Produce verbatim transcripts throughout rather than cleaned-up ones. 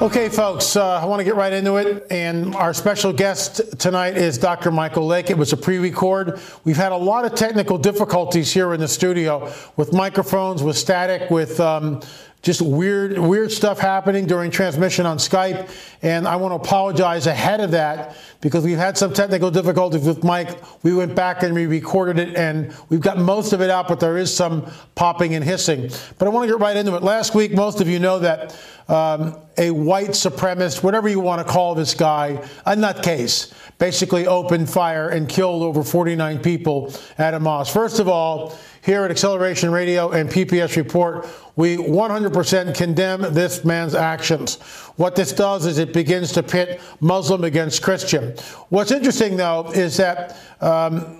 Okay, folks, uh, I want to get right into it. And our special guest tonight is Doctor Michael Lake. It was a pre-record. We've had a lot of technical difficulties here in the studio with microphones, with static, with um, just weird, weird stuff happening during transmission on Skype. And I want to apologize ahead of that because we've had some technical difficulties with Mike. We went back and we recorded it, and we've got most of it out, but there is some popping and hissing. But I want to get right into it. Last week, most of you know that Um, a white supremacist, whatever you want to call this guy, a nutcase, basically opened fire and killed over forty-nine people at a mosque. First of all, here at Acceleration Radio and P P S Report, we one hundred percent condemn this man's actions. What this does is it begins to pit Muslim against Christian. What's interesting, though, is that um,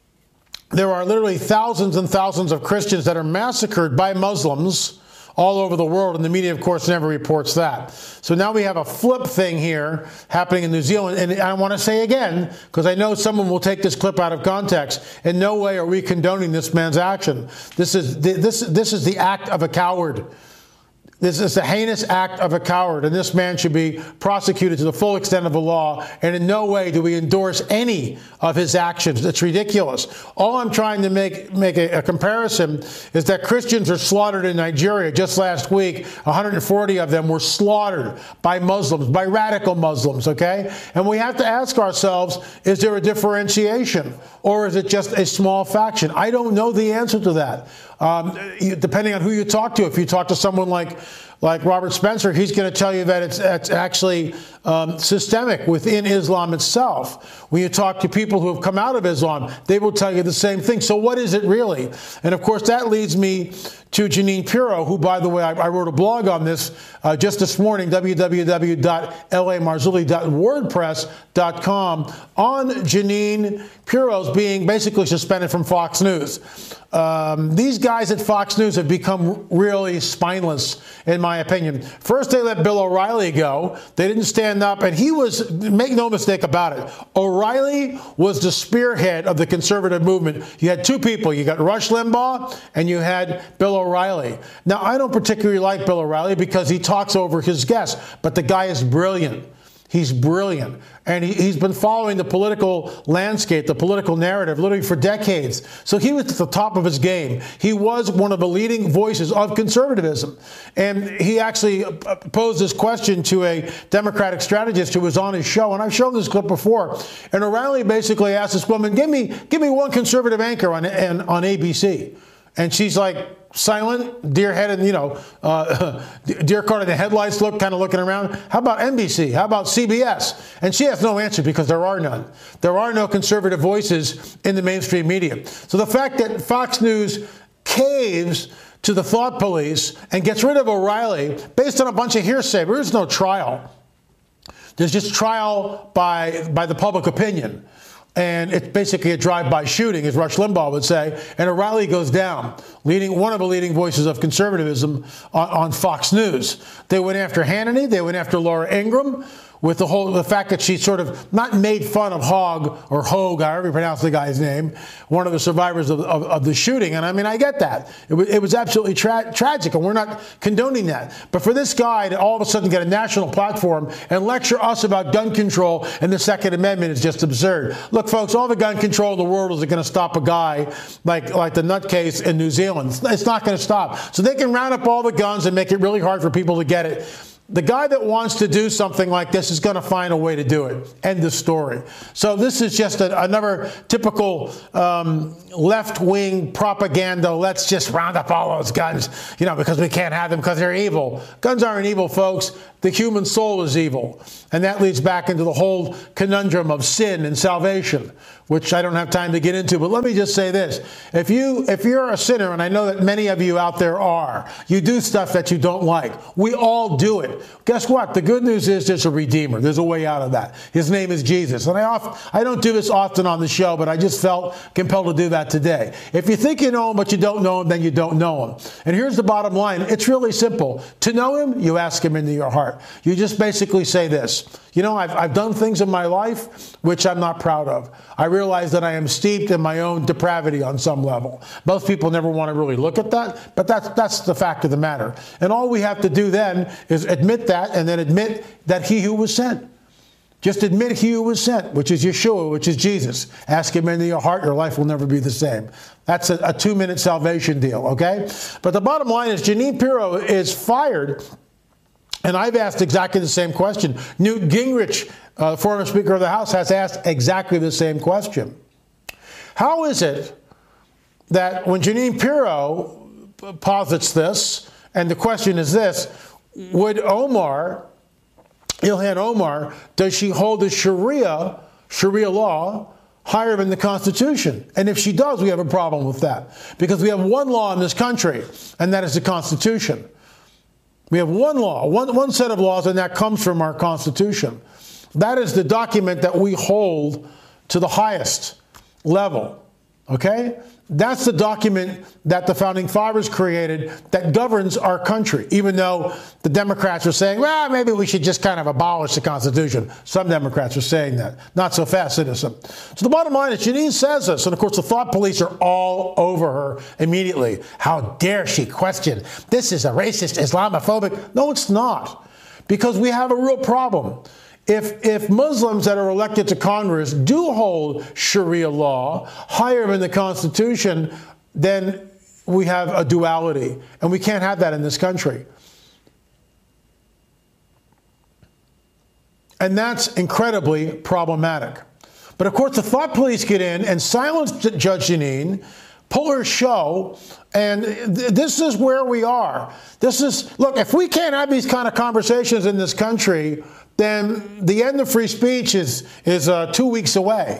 there are literally thousands and thousands of Christians that are massacred by Muslims all over the world, and the media, of course, never reports that. So now we have a flip thing here happening in New Zealand, and I want to say again, because I know someone will take this clip out of context, in no way are we condoning this man's action. This is the, this this is the act of a coward. This is the heinous act of a coward, and this man should be prosecuted to the full extent of the law, and in no way do we endorse any of his actions. It's ridiculous. All I'm trying to make make a, a comparison is that Christians are slaughtered in Nigeria. Just last week, one hundred forty of them were slaughtered by Muslims, by radical Muslims, okay? And we have to ask ourselves, is there a differentiation, or is it just a small faction? I don't know the answer to that. Um, depending on who you talk to, if you talk to someone like like Robert Spencer, he's going to tell you that it's, it's actually um, systemic within Islam itself. When you talk to people who have come out of Islam, they will tell you the same thing. So what is it really? And of course, that leads me to Jeanine Pirro, who, by the way, I, I wrote a blog on this uh, just this morning, w w w dot l a marzulli dot wordpress dot com, on Jeanine Pirro's being basically suspended from Fox News. Um, these guys at Fox News have become really spineless, in my opinion. First, they let Bill O'Reilly go. They didn't stand up, and he was, make no mistake about it, O'Reilly was the spearhead of the conservative movement. You had two people. You got Rush Limbaugh, and you had Bill O'Reilly. Now, I don't particularly like Bill O'Reilly because he talks over his guests, but the guy is brilliant. He's brilliant. And he, he's been following the political landscape, the political narrative, literally for decades. So he was at the top of his game. He was one of the leading voices of conservatism. And he actually posed this question to a Democratic strategist who was on his show. And I've shown this clip before. And O'Reilly basically asked this woman, give me, give me one conservative anchor on, on, on A B C. And she's like, silent, deer-headed, you know, uh, deer caught in the headlights look, kind of looking around. How about N B C? How about C B S? And she has no answer because there are none. There are no conservative voices in the mainstream media. So the fact that Fox News caves to the thought police and gets rid of O'Reilly based on a bunch of hearsay, there is no trial. There's just trial by, by the public opinion. And it's basically a drive-by shooting, as Rush Limbaugh would say. And O'Reilly goes down, leading one of the leading voices of conservatism on, on Fox News. They went after Hannity. They went after Laura Ingraham, with the whole the fact that she sort of not made fun of Hogg or Hogue, however you pronounce the guy's name, one of the survivors of, of, of the shooting. And I mean, I get that. It, w- it was absolutely tra- tragic, and we're not condoning that. But for this guy to all of a sudden get a national platform and lecture us about gun control and the Second Amendment is just absurd. Look, folks, all the gun control in the world isn't going to stop a guy like, like the nutcase in New Zealand. It's not going to stop. So they can round up all the guns and make it really hard for people to get it. The guy that wants to do something like this is going to find a way to do it. End of story. So this is just a, another typical um, left-wing propaganda. Let's just round up all those guns, you know, because we can't have them because they're evil. Guns aren't evil, folks. The human soul is evil. And that leads back into the whole conundrum of sin and salvation, which I don't have time to get into. But let me just say this. If, you, if you're a sinner, and I know that many of you out there are, you do stuff that you don't like. We all do it. Guess what? The good news is there's a Redeemer. There's a way out of that. His name is Jesus. And I, oft, I don't do this often on the show, but I just felt compelled to do that today. If you think you know him, but you don't know him, then you don't know him. And here's the bottom line. It's really simple. To know him, you ask him into your heart. You just basically say this. You know, I've, I've done things in my life which I'm not proud of. I realize that I am steeped in my own depravity on some level. Most people never want to really look at that, but that's, that's the fact of the matter. And all we have to do then is admit that, and then admit that he who was sent. Just admit he who was sent, which is Yeshua, which is Jesus. Ask him into your heart, your life will never be the same. That's a, a two-minute salvation deal, okay? But the bottom line is Jeanine Pirro is fired, and I've asked exactly the same question. Newt Gingrich, uh, former Speaker of the House, has asked exactly the same question. How is it that when Jeanine Pirro posits this, and the question is this, would Omar... Ilhan Omar, does she hold the Sharia, Sharia law higher than the Constitution? And if she does, we have a problem with that. Because we have one law in this country, and that is the Constitution. We have one law, one, one set of laws, and that comes from our Constitution. That is the document that we hold to the highest level. Okay? That's the document that the Founding Fathers created that governs our country, even though the Democrats are saying, well, maybe we should just kind of abolish the Constitution. Some Democrats are saying that. Not so fast, citizen. So the bottom line is Jeanine says this, and of course the thought police are all over her immediately. How dare she question, this is a racist, Islamophobic. No, it's not, because we have a real problem. If, if Muslims that are elected to Congress do hold Sharia law higher than the Constitution, then we have a duality. And we can't have that in this country. And that's incredibly problematic. But of course, the thought police get in and silence Judge Jeanine, pull her show, and th this is where we are. This is, look, if we can't have these kind of conversations in this country, then the end of free speech is, is uh, two weeks away.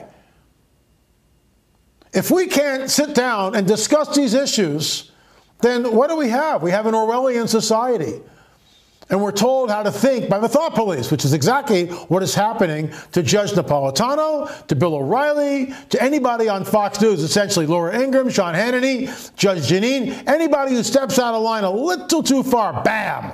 If we can't sit down and discuss these issues, then what do we have? We have an Orwellian society. And we're told how to think by the thought police, which is exactly what is happening to Judge Napolitano, to Bill O'Reilly, to anybody on Fox News, essentially Laura Ingraham, Sean Hannity, Judge Jeanine. Anybody who steps out of line a little too far, bam,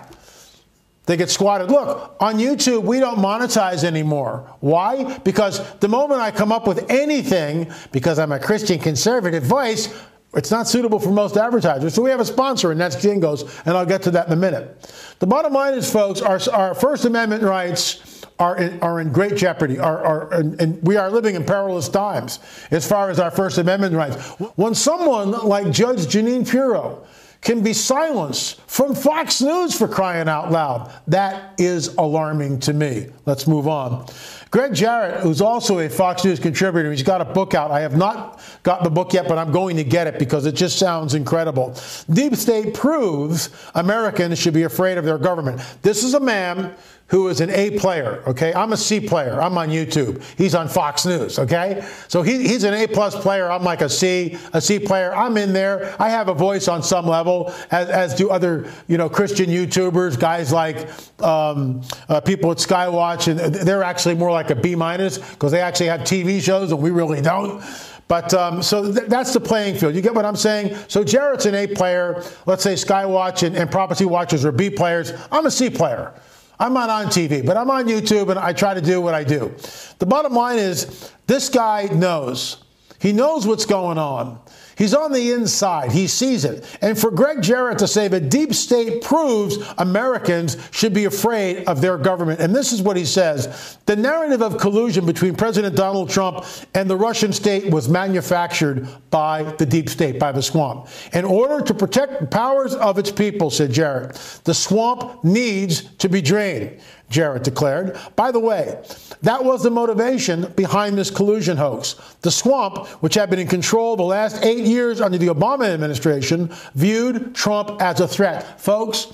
they get squatted. Look, on YouTube, we don't monetize anymore. Why? Because the moment I come up with anything, because I'm a Christian conservative voice, it's not suitable for most advertisers. So we have a sponsor, and that's Jingos, and I'll get to that in a minute. The bottom line is, folks, our, our First Amendment rights are in, are in great jeopardy. Are, are, and, and we are living in perilous times as far as our First Amendment rights. When someone like Judge Jeanine Pirro can be silenced from Fox News, for crying out loud, that is alarming to me. Let's move on. Greg Jarrett, who's also a Fox News contributor, he's got a book out. I have not got the book yet, but I'm going to get it because it just sounds incredible. Deep State proves Americans should be afraid of their government. This is a man who is an A player, okay? I'm a C player. I'm on YouTube. He's on Fox News, okay? So he, he's an A-plus player. I'm like a C, a C player. I'm in there. I have a voice on some level, as, as do other, you know, Christian YouTubers, guys like um, uh, people at Skywatch, and they're actually more like a B minus because they actually have T V shows and we really don't. But um, so th that's the playing field. You get what I'm saying? So Jarrett's an A player. Let's say Skywatch and, and Prophecy Watchers are B players. I'm a C player. I'm not on T V, but I'm on YouTube and I try to do what I do. The bottom line is this guy knows. He knows what's going on. He's on the inside. He sees it. And for Greg Jarrett to say that Deep State proves Americans should be afraid of their government. And this is what he says. The narrative of collusion between President Donald Trump and the Russian state was manufactured by the Deep State, by the swamp. In order to protect the powers of its people, said Jarrett, the swamp needs to be drained, Jarrett declared. By the way, that was the motivation behind this collusion hoax. The swamp, which had been in control the last eight years under the Obama administration, viewed Trump as a threat. Folks,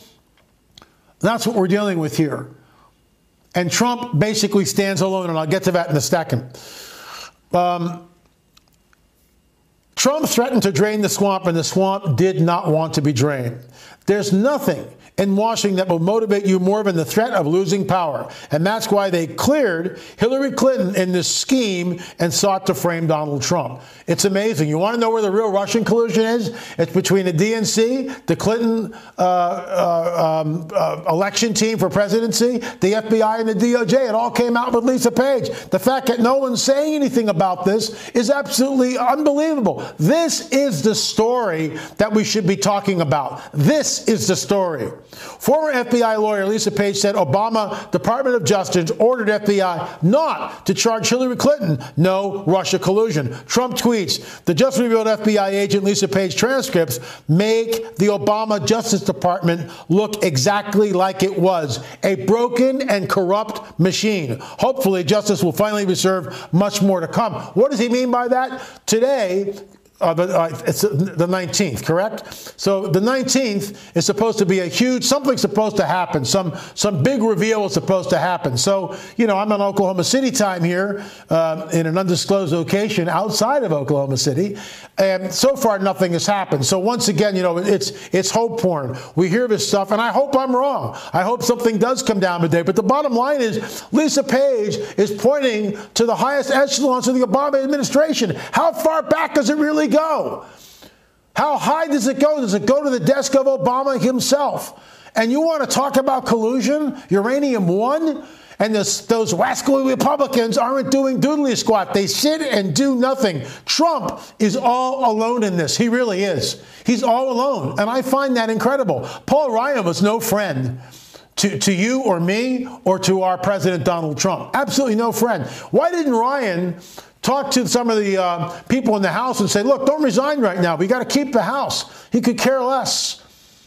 that's what we're dealing with here. And Trump basically stands alone, and I'll get to that in a second. Um, Trump threatened to drain the swamp, and the swamp did not want to be drained. There's nothing in Washington that will motivate you more than the threat of losing power. And that's why they cleared Hillary Clinton in this scheme and sought to frame Donald Trump. It's amazing. You want to know where the real Russian collusion is? It's between the D N C, the Clinton uh, uh, um, uh, election team for presidency, the F B I, and the D O J. It all came out with Lisa Page. The fact that no one's saying anything about this is absolutely unbelievable. This is the story that we should be talking about. This is the story. Former F B I lawyer Lisa Page said Obama Department of Justice ordered F B I not to charge Hillary Clinton. No Russia collusion. Trump tweets, the just revealed F B I agent Lisa Page transcripts make the Obama Justice Department look exactly like it was, a broken and corrupt machine. Hopefully justice will finally be served, much more to come. What does he mean by that? Today, Uh, the, uh, it's the nineteenth, correct? So the nineteenth is supposed to be a huge, something's supposed to happen. Some some big reveal is supposed to happen. So, you know, I'm on Oklahoma City time here uh, in an undisclosed location outside of Oklahoma City. And so far, nothing has happened. So once again, you know, it's it's hope porn. We hear this stuff, and I hope I'm wrong. I hope something does come down today. But the bottom line is Lisa Page is pointing to the highest echelons of the Obama administration. How far back does it really go? How high does it go? Does it go to the desk of Obama himself? And you want to talk about collusion? Uranium One? And this, those rascally Republicans aren't doing doodly squat. They sit and do nothing. Trump is all alone in this. He really is. He's all alone. And I find that incredible. Paul Ryan was no friend to, to you or me or to our President Donald Trump. Absolutely no friend. Why didn't Ryan talk to some of the uh, people in the House and say, look, don't resign right now. We got to keep the House. He could care less.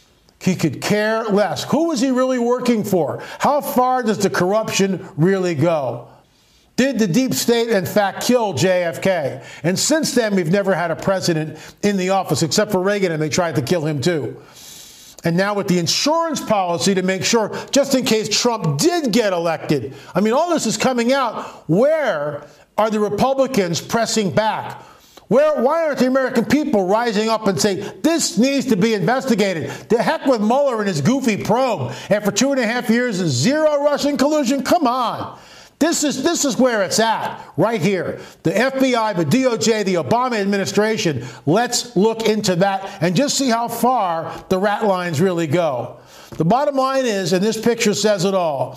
He could care less. Who is he really working for? How far does the corruption really go? Did the deep state, in fact, kill J F K? And since then, we've never had a president in the office, except for Reagan, and they tried to kill him too. And now with the insurance policy to make sure, just in case Trump did get elected. I mean, all this is coming out. Where are the Republicans pressing back? Where, why aren't the American people rising up and saying, this needs to be investigated? The heck with Mueller and his goofy probe. And for two and a half years, zero Russian collusion? Come on. This is, this is where it's at, right here. The F B I, the D O J, the Obama administration. Let's look into that and just see how far the rat lines really go. The bottom line is, and this picture says it all,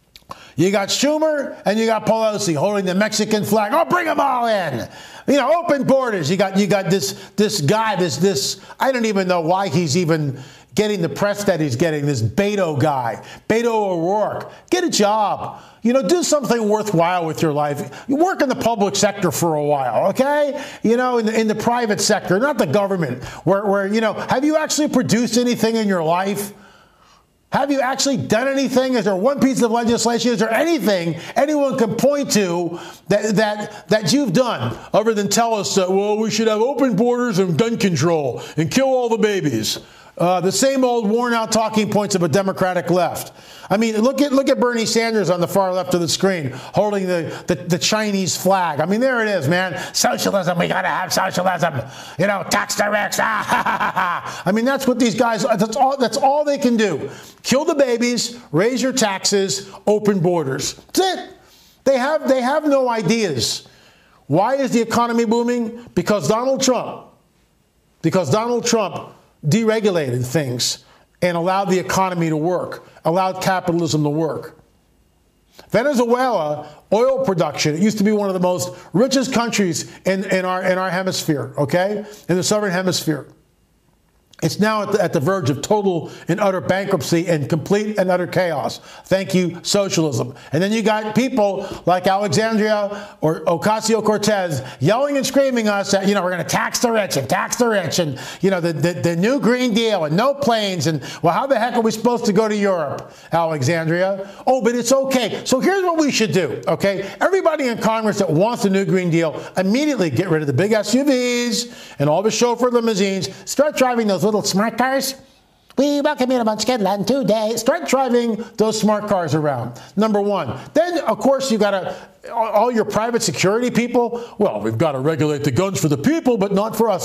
you got Schumer and you got Pelosi holding the Mexican flag. Oh, bring them all in. You know, open borders. You got you got this this guy, this this. I don't even know why he's even getting the press that he's getting. This Beto guy, Beto O'Rourke. Get a job. You know, do something worthwhile with your life. You work in the public sector for a while, okay? You know, in the, in the private sector, not the government. Where where you know, have you actually produced anything in your life? Have you actually done anything? Is there one piece of legislation? Is there anything anyone can point to that that that you've done other than tell us that, well, we should have open borders and gun control and kill all the babies? Uh, the same old worn-out talking points of a Democratic left. I mean, look at look at Bernie Sanders on the far left of the screen holding the, the, the Chinese flag. I mean, there it is, man. Socialism, we got to have socialism. You know, tax the rich. Ah, ha, ha, ha. I mean, that's what these guys, that's all, that's all they can do. Kill the babies, raise your taxes, open borders. That's it. They have, they have no ideas. Why is the economy booming? Because Donald Trump, because Donald Trump deregulated things and allowed the economy to work, allowed capitalism to work. Venezuela, oil production, it used to be one of the most richest countries in, in, our, in our hemisphere, okay, in the southern hemisphere. It's now at the, at the verge of total and utter bankruptcy and complete and utter chaos. Thank you, socialism. And then you got people like Alexandria or Ocasio-Cortez yelling and screaming us that, you know, we're going to tax the rich and tax the rich and, you know, the, the, the new Green Deal and no planes. And, well, how the heck are we supposed to go to Europe, Alexandria? Oh, but it's okay. So here's what we should do, okay? Everybody in Congress that wants the new Green Deal, immediately get rid of the big S U Vs and all the chauffeur limousines. Start driving those little smart cars. We welcome you to Munchkinland today. Start driving those smart cars around. Number one. Then, of course, you got to, all your private security people, well, we've got to regulate the guns for the people, but not for us.